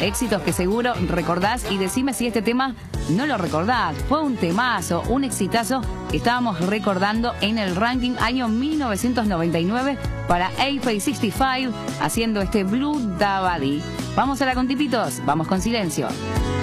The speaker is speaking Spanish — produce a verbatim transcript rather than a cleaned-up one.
éxitos que seguro recordás y decime si este tema no lo recordás. Fue un temazo, un exitazo que estábamos recordando en el ranking año mil novecientos noventa y nueve para A F A sesenta y cinco haciendo este Blue Dabadi. Vamos a la con tipitos, vamos con silencio.